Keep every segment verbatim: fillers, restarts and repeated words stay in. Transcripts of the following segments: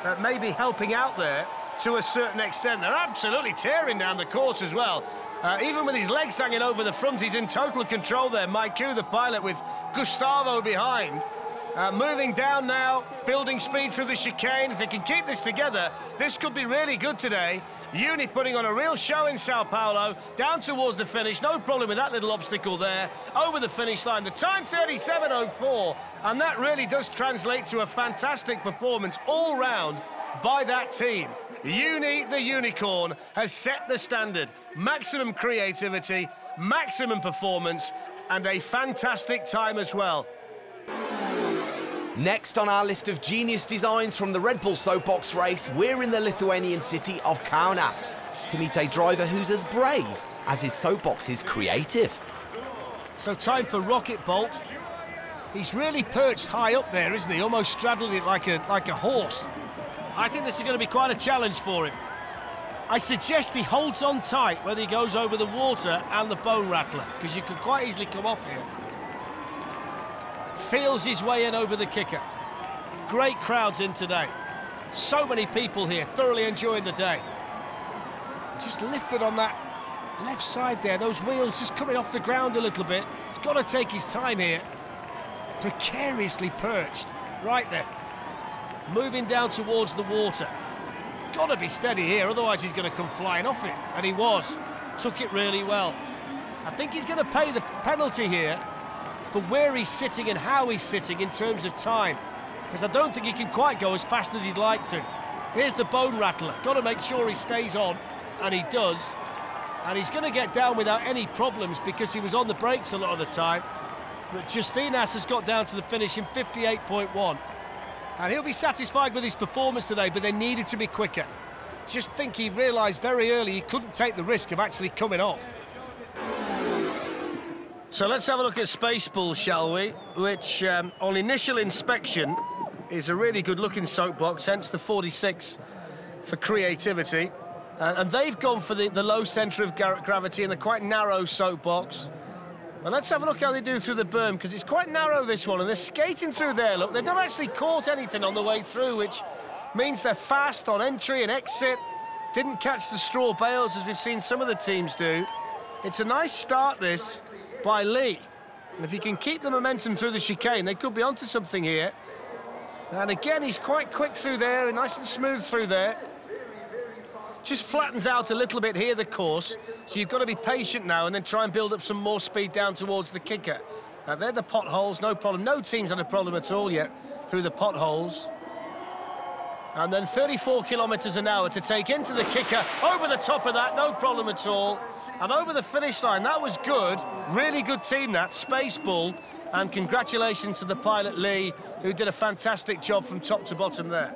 uh, maybe helping out there to a certain extent. They're absolutely tearing down the course as well. Uh, even with his legs hanging over the front, he's in total control there. Maiku, the pilot, with Gustavo behind. Uh, moving down now, building speed through the chicane. If they can keep this together, this could be really good today. Uni putting on a real show in Sao Paulo, down towards the finish. No problem with that little obstacle there. Over the finish line. The time, thirty-seven oh four. And that really does translate to a fantastic performance all round by that team. Uni, the unicorn, has set the standard. Maximum creativity, maximum performance, and a fantastic time as well. Next on our list of genius designs from the Red Bull Soapbox race, we're in the Lithuanian city of Kaunas to meet a driver who's as brave as his soapbox is creative. So time for Rocket Bolt. He's really perched high up there, isn't he? Almost straddling it like a, like a horse. I think this is going to be quite a challenge for him. I suggest he holds on tight whether he goes over the water and the bone rattler, because you could quite easily come off here. Feels his way in over the kicker. Great crowds in today. So many people here, thoroughly enjoying the day. Just lifted on that left side there, those wheels just coming off the ground a little bit. He's got to take his time here. Precariously perched, right there. Moving down towards the water. Got to be steady here, otherwise he's going to come flying off it. And he was. Took it really well. I think he's going to pay the penalty here for where he's sitting and how he's sitting in terms of time, because I don't think he can quite go as fast as he'd like to. Here's the bone rattler. Got to make sure he stays on, and he does. And he's going to get down without any problems because he was on the brakes a lot of the time. But Justinas has got down to the finish in fifty-eight point one. And he'll be satisfied with his performance today, but they needed to be quicker. Just think he realised very early he couldn't take the risk of actually coming off. So let's have a look at Space Bull, shall we? Which, um, on initial inspection, is a really good-looking soapbox, hence the forty-six for creativity. Uh, and they've gone for the, the low centre of gravity and the quite narrow soapbox. But let's have a look how they do through the berm, because it's quite narrow, this one, and they're skating through there. Look, they've not actually caught anything on the way through, which means they're fast on entry and exit. Didn't catch the straw bales, as we've seen some of the teams do. It's a nice start, this, by Lee. And if he can keep the momentum through the chicane, they could be onto something here. And again, he's quite quick through there, nice and smooth through there. Just flattens out a little bit here, the course. So you've got to be patient now and then try and build up some more speed down towards the kicker. Now, they're the potholes, no problem. No team's had a problem at all yet through the potholes. And then thirty-four kilometres an hour to take into the kicker. Over the top of that, no problem at all. And over the finish line, that was good. Really good team, that, Space Bull. And congratulations to the pilot, Lee, who did a fantastic job from top to bottom there.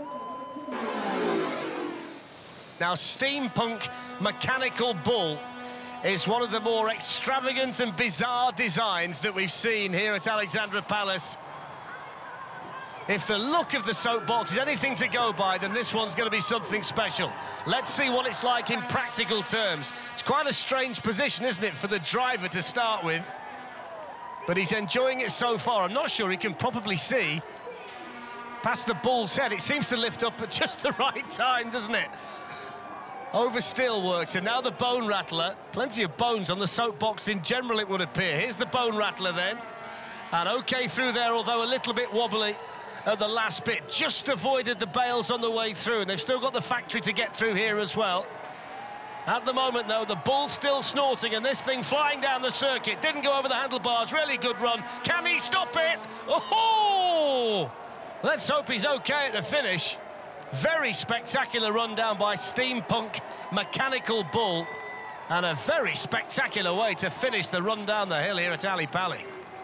Now, Steampunk Mechanical Bull is one of the more extravagant and bizarre designs that we've seen here at Alexandra Palace. If the look of the soapbox is anything to go by, then this one's going to be something special. Let's see what it's like in practical terms. It's quite a strange position, isn't it, for the driver to start with? But he's enjoying it so far. I'm not sure he can probably see past the bull's head. It seems to lift up at just the right time, doesn't it? Oversteer works, and now the bone rattler. Plenty of bones on the soapbox in general, it would appear. Here's the bone rattler then. And OK through there, although a little bit wobbly at the last bit. Just avoided the bales on the way through, and they've still got the factory to get through here as well. At the moment, though, the bull's still snorting, and this thing flying down the circuit. Didn't go over the handlebars. Really good run. Can he stop it? Oh! Let's hope he's OK at the finish. Very spectacular run down by Steampunk Mechanical Bull, and a very spectacular way to finish the run down the hill here at Ali Pali.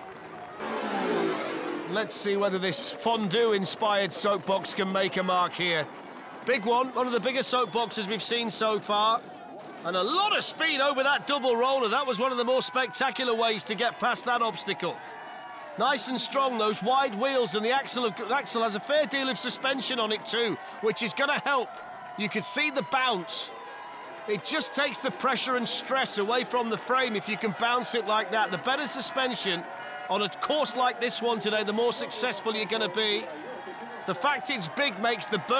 Let's see whether this fondue-inspired soapbox can make a mark here. Big one, one of the biggest soapboxes we've seen so far. And a lot of speed over that double roller. That was one of the more spectacular ways to get past that obstacle. Nice and strong, those wide wheels, and the axle, of, the axle has a fair deal of suspension on it too, which is going to help. You can see the bounce. It just takes the pressure and stress away from the frame if you can bounce it like that. The better suspension on a course like this one today, the more successful you're going to be. The fact it's big makes the burn